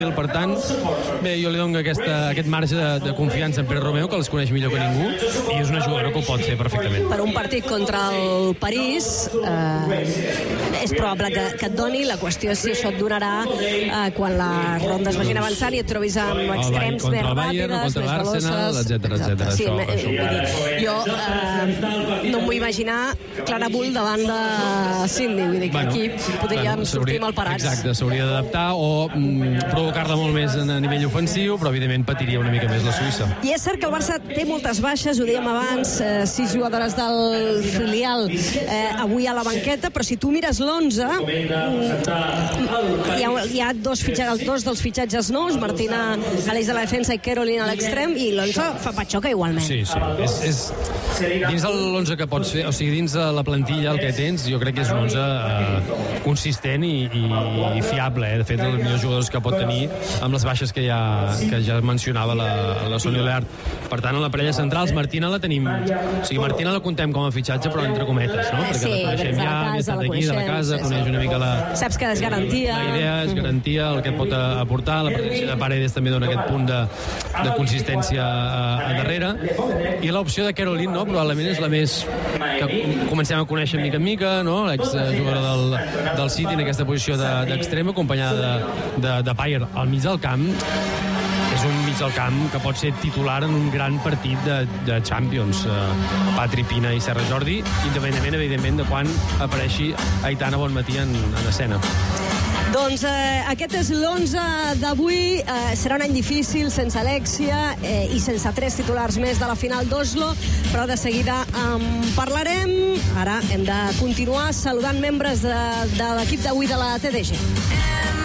Per tant, bé, jo li dono aquest marge de confiança en Pere Romeu, que els coneix millor que ningú, i és una jugadora que ho pot fer perfectament. Per un partit contra el París és probable que et doni. La qüestió és si això et donarà quan les rondes vagin avançant i et trobis amb extrems més ràpides, més veloses, etcètera. Sí, jo no em vull imaginar Clara Bull davant de Sydney, vull dir que aquí podríem sortir mal parats. Exacte, s'hauria d'adaptar o provocar-la molt més a nivell ofensiu, però evidentment patiria una mica més la Suïssa. I és cert que el Barça té moltes baixes, ho dèiem abans, 6 jugadores del filial avui a la banqueta, però si tu mires l'11 hi ha dos dels fitxatges nous, Martina a l'eix de la defensa i Caroline a l'extrem, i l'11 fa patxoca igualment. Sí. És dins de l'11 que pots fer, o sigui, dins de la plantilla el que tens, jo crec que és un 11 consistent i fiable, De fet, els millors jugadors que pot tenir amb les baixes que ja mencionava la Sonia Leart. Per tant, a la parella centrals, Martina la tenim... O sigui, Martina la contem com a fitxatge, però entre cometes, no? Perquè la coneixem ja, ha estat aquí, de la casa, coneix una mica la... Saps que és garantia. La idea és garantia, el que pot aportar. La presència de Paredes també dona aquest punt de consistència a darrere. I l'opció de Caroline, no? Probablement és la més... que comencem a conèixer mica en mica, no? L'exjugadora del City en aquesta posició d'extrem, acompanyada de Payer al mig del camp. És un mig del camp que pot ser titular en un gran partit de Champions. Patri Pina i Serra Jordi, independentment, evidentment, de quan apareixi Aitana Bonmatí en escena. Doncs aquest és l'11 d'avui. Serà un any difícil, sense Alexia i sense 3 titulars més de la final d'Oslo, però de seguida en parlarem. Ara hem de continuar saludant membres de l'equip d'avui de la TDG.